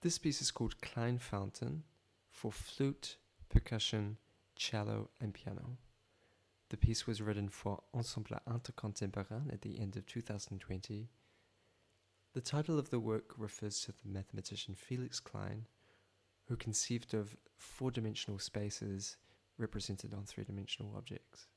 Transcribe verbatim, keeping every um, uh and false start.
This piece is called Klein Fountain for flute, percussion, cello, and piano. The piece was written for Ensemble Intercontemporain at the end of two thousand twenty. The title of the work refers to the mathematician Felix Klein, who conceived of four-dimensional spaces represented on three-dimensional objects.